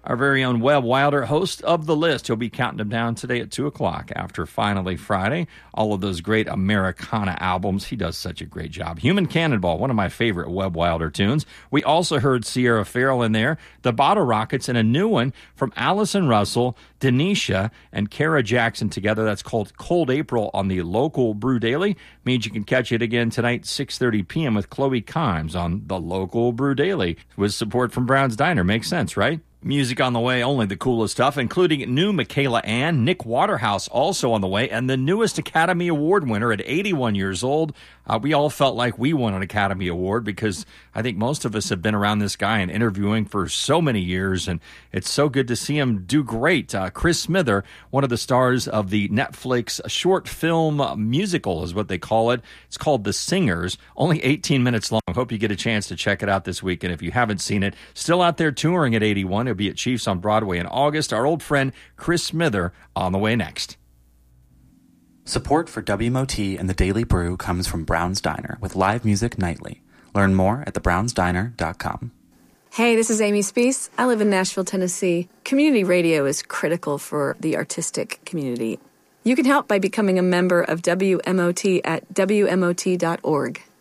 Our very own Webb Wilder, host of The List. He'll be counting them down today at 2 o'clock after Finally Friday. All of those great Americana albums. He does such a great job. Human Cannonball, one of my favorite Webb Wilder tunes. We also heard Sierra Farrell in there, the Bottle Rockets, and a new one from Allison Russell, Denisha, and Kara Jackson together. That's called Cold April on the Local Brew Daily. Means you can catch it again tonight, 6:30 p.m. with Chloe Kimes on the Local Brew Daily with support from Brown's Diner. Makes sense, right? Music on the way, only the coolest stuff, including new Michaela Ann, Nick Waterhouse also on the way, and the newest Academy Award winner at 81 years old. We all felt like we won an Academy Award because I think most of us have been around this guy and interviewing for so many years, and it's so good to see him do great. Chris Smither, one of the stars of the Netflix short film musical is what they call it. It's called The Singers, only 18 minutes long. Hope you get a chance to check it out this weekend. If you haven't seen it, still out there touring at 81. He'll be at Chiefs on Broadway in August. Our old friend Chris Smither on the way next. Support for WMOT and the Daily Brew comes from Brown's Diner with live music nightly. Learn more at thebrownsdiner.com. Hey, this is Amy Speece. I live in Nashville, Tennessee. Community radio is critical for the artistic community. You can help by becoming a member of WMOT at WMOT.org.